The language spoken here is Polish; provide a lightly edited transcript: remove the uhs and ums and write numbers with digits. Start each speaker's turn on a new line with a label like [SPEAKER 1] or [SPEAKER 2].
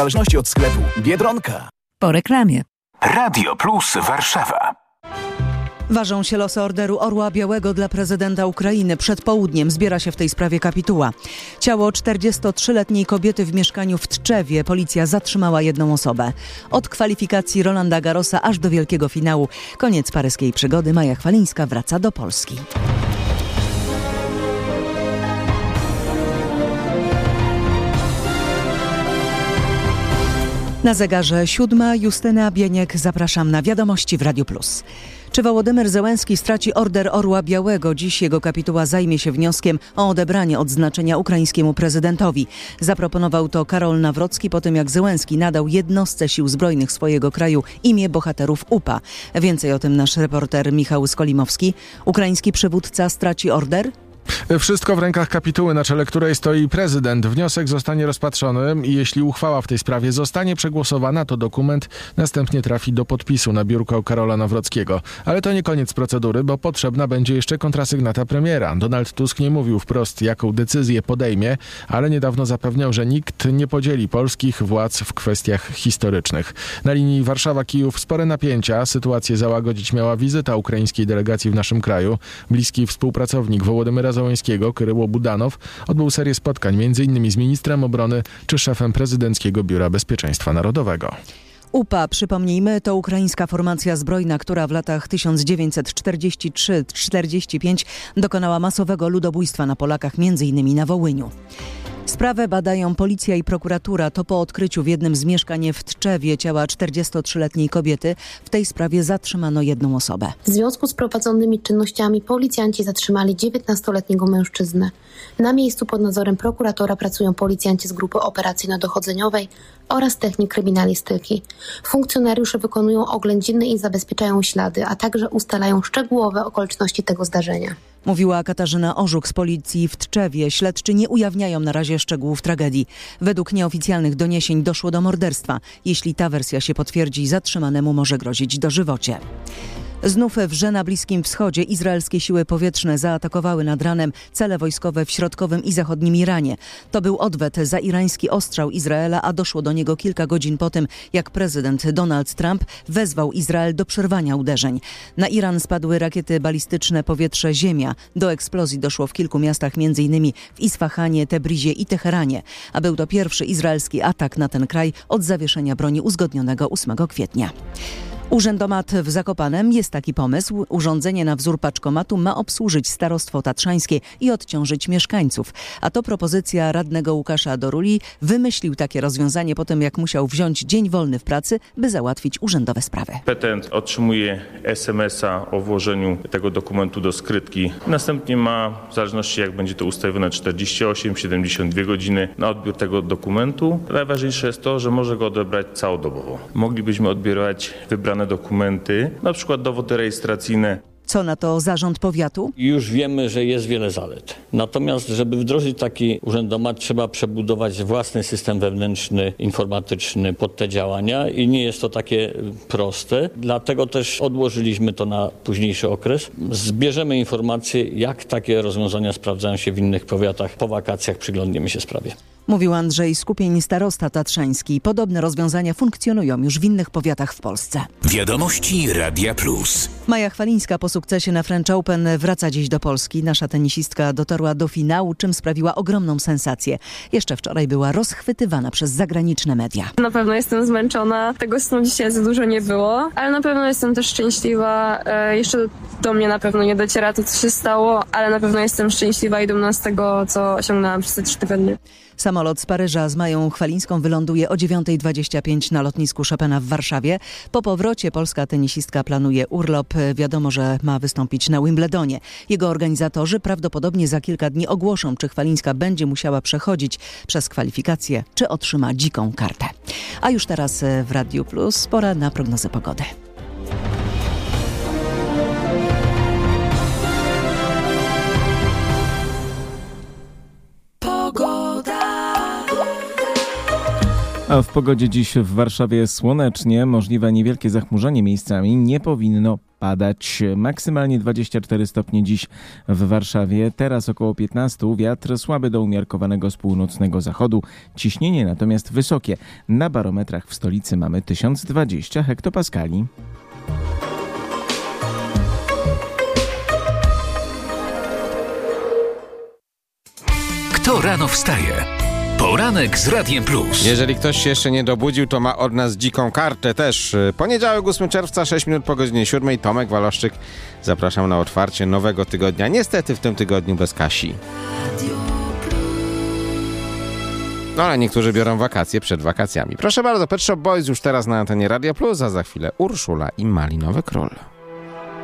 [SPEAKER 1] zależności od sklepu Biedronka.
[SPEAKER 2] Po reklamie.
[SPEAKER 3] Radio Plus Warszawa.
[SPEAKER 2] Ważą się losy Orderu Orła Białego dla prezydenta Ukrainy. Przed południem zbiera się w tej sprawie kapituła. Ciało 43-letniej kobiety w mieszkaniu w Tczewie. Policja zatrzymała jedną osobę. Od kwalifikacji Rolanda Garrosa aż do wielkiego finału. Koniec paryskiej przygody. Maja Chwalińska wraca do Polski. Na zegarze 7. Justyna Bieniek. Zapraszam na wiadomości w Radiu Plus. Czy Wołodymyr Zełenski straci Order Orła Białego? Dziś jego kapituła zajmie się wnioskiem o odebranie odznaczenia ukraińskiemu prezydentowi. Zaproponował to Karol Nawrocki po tym, jak Zełenski nadał jednostce sił zbrojnych swojego kraju imię bohaterów UPA. Więcej o tym nasz reporter Michał Skolimowski. Ukraiński przywódca straci order?
[SPEAKER 4] Wszystko w rękach kapituły, na czele której stoi prezydent. Wniosek zostanie rozpatrzony i jeśli uchwała w tej sprawie zostanie przegłosowana, to dokument następnie trafi do podpisu na biurko Karola Nawrockiego. Ale to nie koniec procedury, bo potrzebna będzie jeszcze kontrasygnata premiera. Donald Tusk nie mówił wprost, jaką decyzję podejmie, ale niedawno zapewniał, że nikt nie podzieli polskich władz w kwestiach historycznych. Na linii Warszawa-Kijów spore napięcia. Sytuację załagodzić miała wizyta ukraińskiej delegacji w naszym kraju. Bliski współpracownik Wołodymyra Zełenskiego, Kyryło Budanow, odbył serię spotkań m.in. z ministrem obrony czy szefem prezydenckiego Biura Bezpieczeństwa Narodowego.
[SPEAKER 2] UPA, przypomnijmy, to ukraińska formacja zbrojna, która w latach 1943-45 dokonała masowego ludobójstwa na Polakach, m.in. na Wołyniu. Sprawę badają policja i prokuratura. To po odkryciu w jednym z mieszkań w Tczewie ciała 43-letniej kobiety. W tej sprawie zatrzymano jedną osobę.
[SPEAKER 5] W związku z prowadzonymi czynnościami policjanci zatrzymali 19-letniego mężczyznę. Na miejscu pod nadzorem prokuratora pracują policjanci z grupy operacyjno-dochodzeniowej oraz technik kryminalistyki. Funkcjonariusze wykonują oględziny i zabezpieczają ślady, a także ustalają szczegółowe okoliczności tego zdarzenia.
[SPEAKER 2] Mówiła Katarzyna Orzuk z policji w Tczewie. Śledczy nie ujawniają na razie szczegółów tragedii. Według nieoficjalnych doniesień doszło do morderstwa. Jeśli ta wersja się potwierdzi, zatrzymanemu może grozić dożywocie. Znów wrze na Bliskim Wschodzie izraelskie siły powietrzne zaatakowały nad ranem cele wojskowe w środkowym i zachodnim Iranie. To był odwet za irański ostrzał Izraela, a doszło do niego kilka godzin po tym, jak prezydent Donald Trump wezwał Izrael do przerwania uderzeń. Na Iran spadły rakiety balistyczne powietrze-ziemia. Do eksplozji doszło w kilku miastach, m.in. w Isfahanie, Tebrizie i Teheranie. A był to pierwszy izraelski atak na ten kraj od zawieszenia broni uzgodnionego 8 kwietnia. Urzędomat w Zakopanem. Jest taki pomysł. Urządzenie na wzór paczkomatu ma obsłużyć starostwo tatrzańskie i odciążyć mieszkańców. A to propozycja radnego Łukasza Doruli. Wymyślił takie rozwiązanie po tym, jak musiał wziąć dzień wolny w pracy, by załatwić urzędowe sprawy.
[SPEAKER 6] Petent otrzymuje SMS-a o włożeniu tego dokumentu do skrytki. Następnie ma, w zależności jak będzie to ustawione, 48-72 godziny na odbiór tego dokumentu. Najważniejsze jest to, że może go odebrać całodobowo. Moglibyśmy odbierać wybrane dokumenty, na przykład dowody rejestracyjne.
[SPEAKER 2] Co na to zarząd powiatu?
[SPEAKER 7] Już wiemy, że jest wiele zalet. Natomiast, żeby wdrożyć taki urzędomat, trzeba przebudować własny system wewnętrzny, informatyczny pod te działania i nie jest to takie proste. Dlatego też odłożyliśmy to na późniejszy okres. Zbierzemy informacje, jak takie rozwiązania sprawdzają się w innych powiatach. Po wakacjach przyglądniemy się sprawie.
[SPEAKER 2] Mówił Andrzej Skupień, starosta tatrzański. Podobne rozwiązania funkcjonują już w innych powiatach w Polsce.
[SPEAKER 3] Wiadomości Radia Plus.
[SPEAKER 2] Maja Chwalińska po sukcesie na French Open wraca dziś do Polski. Nasza tenisistka dotarła do finału, czym sprawiła ogromną sensację. Jeszcze wczoraj była rozchwytywana przez zagraniczne media.
[SPEAKER 8] Na pewno jestem zmęczona. Tego snu dzisiaj za dużo nie było, ale na pewno jestem też szczęśliwa. Jeszcze do mnie na pewno nie dociera to, co się stało, ale na pewno jestem szczęśliwa i dumna z tego, co osiągnęłam przez te 3 tygodnie.
[SPEAKER 2] Samolot z Paryża z Mają Chwalińską wyląduje o 9:25 na lotnisku Chopina w Warszawie. Po powrocie polska tenisistka planuje urlop. Wiadomo, że ma wystąpić na Wimbledonie. Jego organizatorzy prawdopodobnie za kilka dni ogłoszą, czy Chwalińska będzie musiała przechodzić przez kwalifikacje, czy otrzyma dziką kartę. A już teraz w Radiu Plus pora na prognozę pogody.
[SPEAKER 9] A w pogodzie dziś w Warszawie słonecznie, możliwe niewielkie zachmurzenie miejscami, nie powinno padać. Maksymalnie 24 stopnie dziś w Warszawie, teraz około 15, wiatr słaby do umiarkowanego z północnego zachodu, ciśnienie natomiast wysokie. Na barometrach w stolicy mamy 1020 hektopaskali.
[SPEAKER 3] Kto rano wstaje? Poranek z Radiem Plus.
[SPEAKER 10] Jeżeli ktoś się jeszcze nie dobudził, to ma od nas dziką kartę też. Poniedziałek, 8 czerwca, 6 minut po godzinie 7. Tomek Waloszczyk. Zapraszam na otwarcie nowego tygodnia. Niestety w tym tygodniu bez Kasi. No ale niektórzy biorą wakacje przed wakacjami. Proszę bardzo, Pet Shop Boys już teraz na antenie Radia Plus, a za chwilę Urszula i Malinowy Król.